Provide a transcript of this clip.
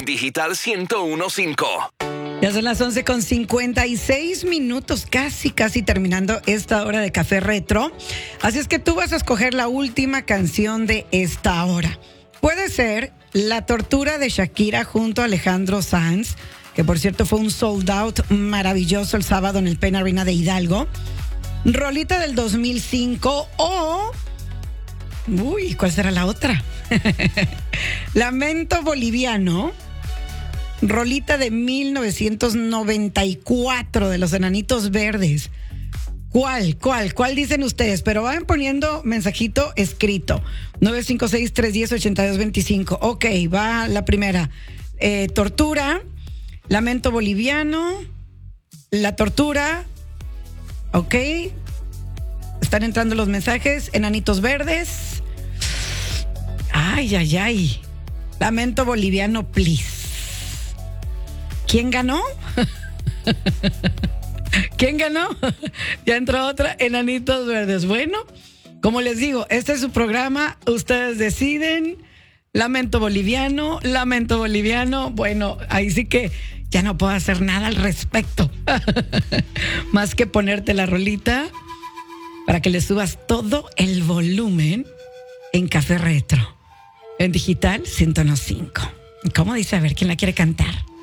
en Digital 101.5. Ya son las 11:56, casi terminando esta hora de Café Retro. Así es que tú vas a escoger la última canción de esta hora. Puede ser La Tortura de Shakira junto a Alejandro Sanz, que por cierto fue un sold out maravilloso el sábado en el Pen Arena de Hidalgo. Rolita del 2005 o... ¿cuál será la otra? Lamento Boliviano. Rolita de 1994 de los Enanitos Verdes. ¿Cuál dicen ustedes? Pero vayan poniendo mensajito escrito. 956-310-8225. Ok, va la primera. Tortura, Lamento Boliviano, La Tortura. Ok. Están entrando los mensajes. Enanitos Verdes. Ay. Lamento Boliviano, please. ¿Quién ganó? ¿Quién ganó? Ya entró otra, Enanitos Verdes. Bueno, como les digo, este es su programa, ustedes deciden. Lamento Boliviano. Bueno, ahí sí que ya no puedo hacer nada al respecto. Más que ponerte la rolita para que le subas todo el volumen en Café Retro, en Digital 101.5. ¿Cómo dice? A ver, ¿quién la quiere cantar?